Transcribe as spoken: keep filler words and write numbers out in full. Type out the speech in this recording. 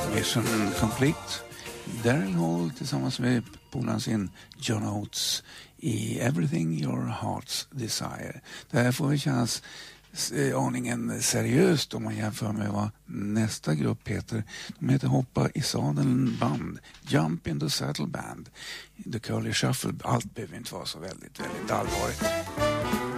Mission Complete. Daryl Hall tillsammans med polaren sin John Oates i Everything Your Heart's Desire. Det här får vi kännas aningen seriöst om man jämför med vad nästa grupp heter. De heter Hoppa i sadeln band, Jump in the Saddle Band, The Curly Shuffle. Allt behöver inte vara så väldigt, väldigt allvarligt.